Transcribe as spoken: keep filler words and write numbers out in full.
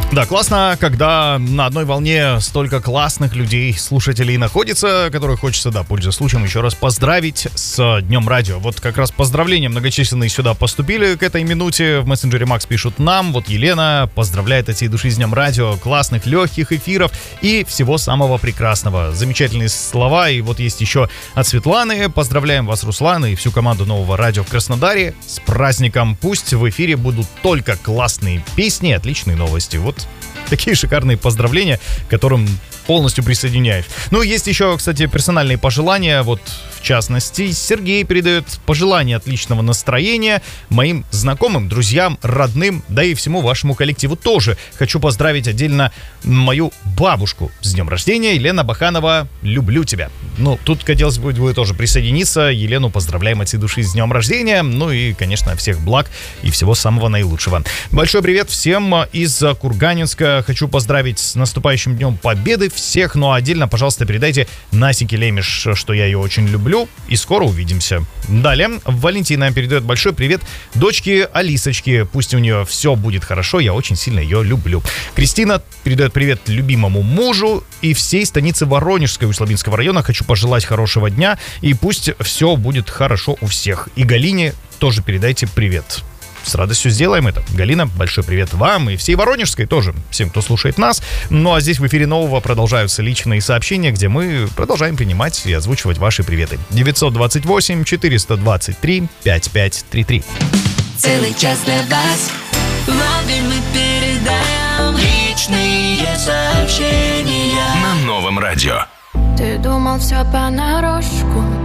Да, классно, когда на одной волне столько классных людей, слушателей находится, которых хочется, да, пользуясь случаем, еще раз поздравить с Днем Радио. Вот как раз поздравления многочисленные сюда поступили к этой минуте. В мессенджере Макс пишут нам. Вот Елена поздравляет от всей души с Днем Радио. Классных, легких эфиров и всего самого прекрасного. Замечательные слова. И вот есть еще от Светланы. Поздравляем вас, Руслан, и всю команду Нового Радио в Краснодаре с праздником. Пусть в эфире будут только классные песни, отличные новости. Вот такие шикарные поздравления, к которым полностью присоединяюсь. Ну, есть еще, кстати, персональные пожелания. Вот, в частности, Сергей передает пожелания отличного настроения моим знакомым, друзьям, родным, да и всему вашему коллективу тоже. Хочу поздравить отдельно мою бабушку с днем рождения. Елена Баханова, люблю тебя. Ну, тут хотелось бы вы тоже присоединиться. Елену поздравляем от всей души с днем рождения. Ну и, конечно, всех благ и всего самого наилучшего. Большой привет всем из Курганинска. Хочу поздравить с наступающим Днем Победы всех. Ну а отдельно, пожалуйста, передайте Насике Лемеш, что я ее очень люблю. И скоро увидимся. Далее Валентина передает большой привет дочке Алисочке. Пусть у нее все будет хорошо, я очень сильно ее люблю. Кристина передает привет любимому мужу и всей станице Воронежской Усть-Лабинского района. Хочу пожелать хорошего дня и пусть все будет хорошо у всех. И Галине тоже передайте привет. С радостью сделаем это. Галина, большой привет вам и всей Воронежской тоже, всем, кто слушает нас. Ну а здесь в эфире Нового продолжаются личные сообщения, где мы продолжаем принимать и озвучивать ваши приветы. девятьсот двадцать восемь четыреста двадцать три пятьдесят пять тридцать три. Целый час для вас в лаве мы передаем личные сообщения на Новом Радио. Ты думал все понарошку,